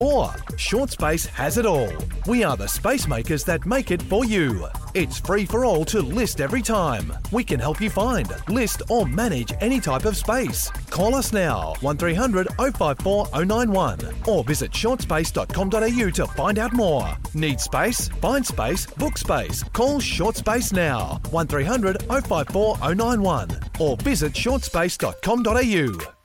Or ShortSpace has it all. We are the space makers that make it for you. It's free for all to list every time. We can help you find, list or manage any type of space. Call us now, 1300 054 091 or visit shortspace.com.au to find out more. Need space? Find space, book space. Call ShortSpace now, 1300 054 091 or visit shortspace.com.au.